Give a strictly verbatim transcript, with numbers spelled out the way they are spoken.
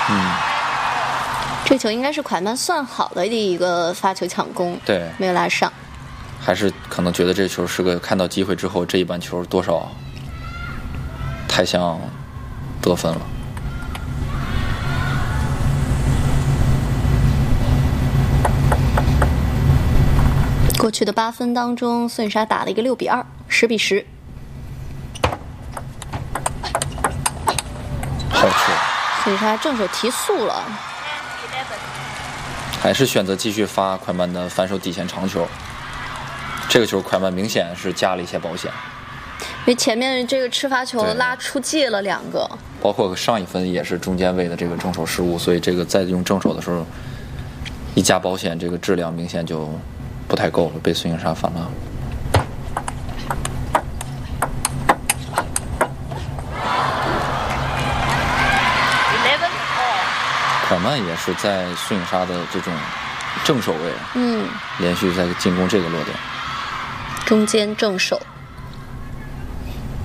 嗯， 这球应该是蒯曼算好的一个发球抢攻， 对， 没有拉上。 还是可能觉得这球是个看到机会之后，这一板球多少太像得分了。 过去的八分当中，孙颖莎打了一个六比二，十比十。 好球！ 孙颖莎正手提速了， 还是选择继续发蒯曼的反手底线长球。这个球蒯曼明显是加了一些保险， 因为前面这个吃罚球拉出界了两个， 包括上一分也是中间位的这个正手失误，所以这个在用正手的时候一加保险，这个质量明显就不太够了，被孙颖莎反了。蒯曼也是在孙颖莎的这种正手位， 嗯， 连续在进攻这个落点， 中间正手。